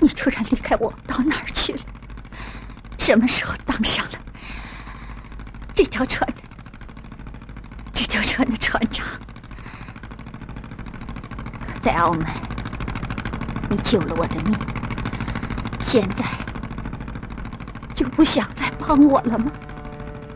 你突然离开我，到哪儿去了？什么时候当上了这条船的船长？在澳门，你救了我的命，现在就不想再帮我了吗？